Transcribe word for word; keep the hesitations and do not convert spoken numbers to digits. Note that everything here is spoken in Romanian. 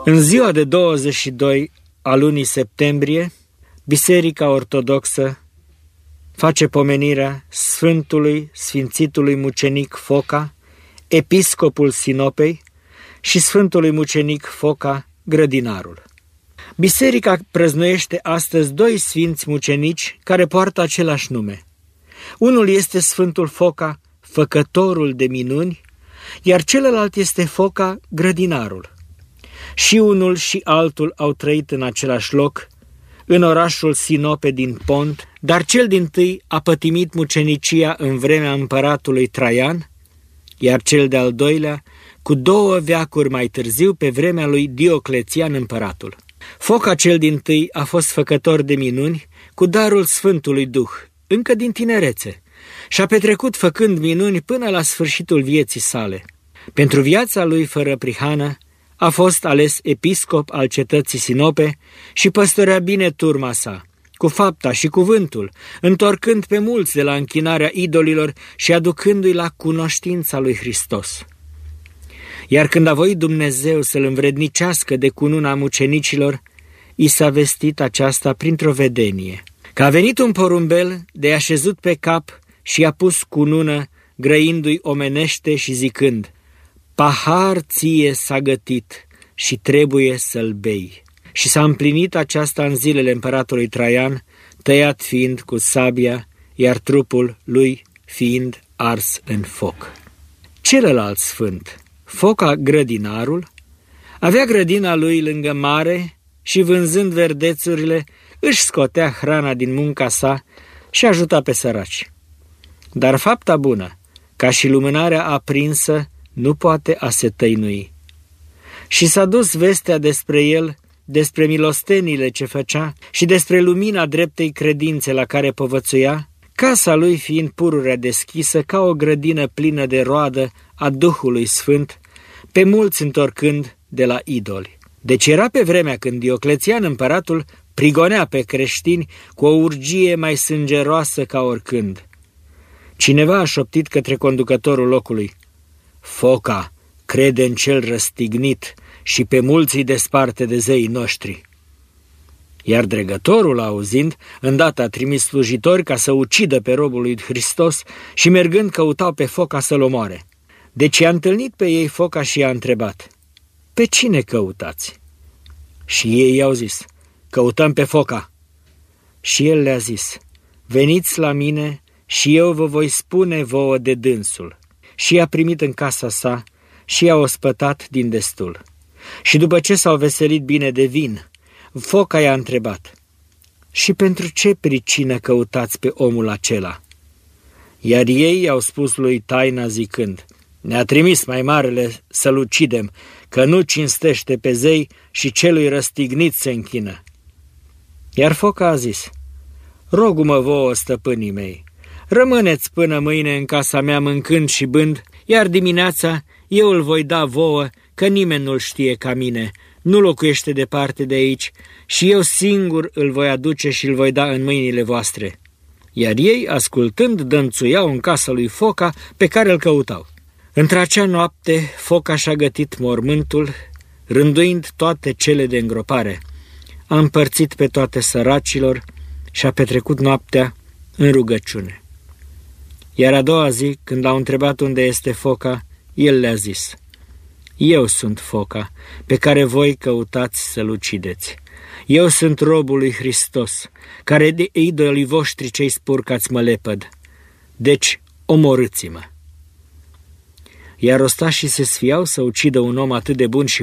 În ziua de douăzeci și doi a lunii septembrie, Biserica Ortodoxă face pomenirea Sfântului Sfințitului Mucenic Foca, episcopul Sinopei, și Sfântului Mucenic Foca, grădinarul. Biserica prăznuiește astăzi doi sfinți mucenici care poartă același nume. Unul este Sfântul Foca, făcătorul de minuni, iar celălalt este Foca, grădinarul. Și unul și altul au trăit în același loc, în orașul Sinope din Pont, dar cel dintâi a pătimit mucenicia în vremea împăratului Traian, iar cel de-al doilea cu două veacuri mai târziu, pe vremea lui Dioclețian împăratul. Foca cel dintâi a fost făcător de minuni cu darul Sfântului Duh, încă din tinerețe, și a petrecut făcând minuni până la sfârșitul vieții sale. Pentru viața lui fără prihană a fost ales episcop al cetății Sinope și păstorea bine turma sa, cu fapta și cuvântul, întorcând pe mulți de la închinarea idolilor și aducându-i la cunoștința lui Hristos. Iar când a voit Dumnezeu să-l învrednicească de cununa mucenicilor, i s-a vestit aceasta printr-o vedenie, că a venit un porumbel de i-a șezut pe cap și i-a pus cunună, grăindu-i omenește și zicând: pahar ție s-a gătit și trebuie să-l bei. Și s-a împlinit aceasta în zilele împăratului Traian, tăiat fiind cu sabia, iar trupul lui fiind ars în foc. Celălalt sfânt, Foca, grădinarul, avea grădina lui lângă mare și, vânzând verdețurile, își scotea hrana din munca sa și ajuta pe săraci. Dar fapta bună, ca și lumânarea aprinsă, nu poate a se tăinui. Și s-a dus vestea despre el, despre milostenile ce făcea și despre lumina dreptei credințe la care povățuia, casa lui fiind pururea deschisă ca o grădină plină de roadă a Duhului Sfânt, pe mulți întorcând de la idoli. Deci era pe vremea când Dioclețian împăratul prigonea pe creștini cu o urgie mai sângeroasă ca oricând. Cineva a șoptit către conducătorul locului: Foca crede în cel răstignit și pe mulți îi desparte de zeii noștri. Iar dregătorul, auzind, îndată a trimis slujitori ca să ucidă pe robul lui Hristos și mergând căutau pe Foca să-l omoare. Deci i-a întâlnit pe ei Foca și i-a întrebat: pe cine căutați? Și ei i-au zis: căutăm pe Foca. Și el le-a zis: veniți la mine și eu vă voi spune vouă de dânsul. Și i-a primit în casa sa și i-a ospătat din destul. Și după ce s-au veselit bine de vin, Foca i-a întrebat: și pentru ce pricină căutați pe omul acela? Iar ei i-au spus lui taina zicând: ne-a trimis mai marele să-l ucidem, că nu cinstește pe zei și celui răstignit se închină. Iar Foca a zis: rogu-mă vouă, stăpânii mei, rămâneți până mâine în casa mea mâncând și bând, iar dimineața eu îl voi da vouă, că nimeni nu-l știe ca mine, nu locuiește departe de aici, și eu singur îl voi aduce și îl voi da în mâinile voastre. Iar ei, ascultând, dănțuiau în casa lui Foca pe care îl căutau. Într-acea noapte, Foca și-a gătit mormântul, rânduind toate cele de îngropare. A împărțit pe toate săracilor și a petrecut noaptea în rugăciune. Iar a doua zi, când l-au întrebat unde este Foca, el le-a zis: eu sunt Foca, pe care voi căutați să-l ucideți. Eu sunt robul lui Hristos, care de idolii voștri cei spurcați mă lepăd. Deci omorâți-mă. Iar ostașii se sfiau să ucidă un om atât de bun și